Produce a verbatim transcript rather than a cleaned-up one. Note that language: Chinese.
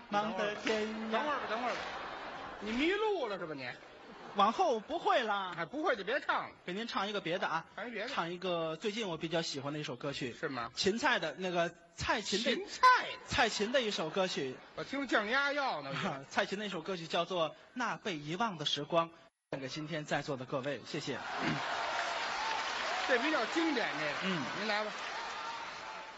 忙得天涯。 等会儿吧，等会儿吧，你迷路了是吧你？ 往后不会啦， 还不会就别唱了， 给您唱一个别的啊， 唱一别的唱一个最近我比较喜欢的一首歌曲， 是吗？ 芹菜的那个蔡琴的芹菜， 蔡琴的一首歌曲， 我听降压药呢。 啊蔡琴的一首歌曲叫做《那被遗忘的时光》，献给今天在座的各位，谢谢。 这比较经典，这个， 嗯， 您来吧。